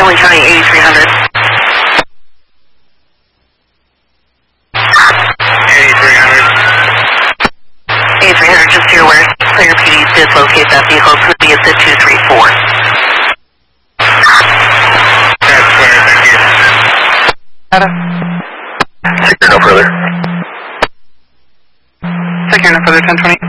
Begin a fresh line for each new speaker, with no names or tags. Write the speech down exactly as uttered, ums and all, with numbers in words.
Hamilton County eighty-three hundred.
eighty-three hundred.
eighty-three hundred, just so you're aware, Clear P D did locate that vehicle. Could be a S I D two three four.
That's clear, thank you.
Secure no further. Secure no further, ten twenty.